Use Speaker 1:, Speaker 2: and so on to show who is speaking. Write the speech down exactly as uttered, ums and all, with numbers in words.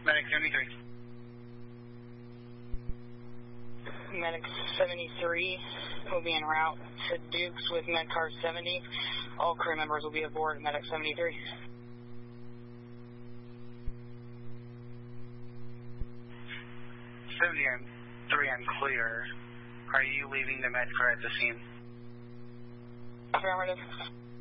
Speaker 1: Medic seventy-three.
Speaker 2: Medic seventy-three will be en route to Dukes with Medcar seventy. All crew members will be aboard Medic seventy-three.
Speaker 1: seventy-three, I'm clear. Are you leaving the Medcar at the scene?
Speaker 2: Affirmative.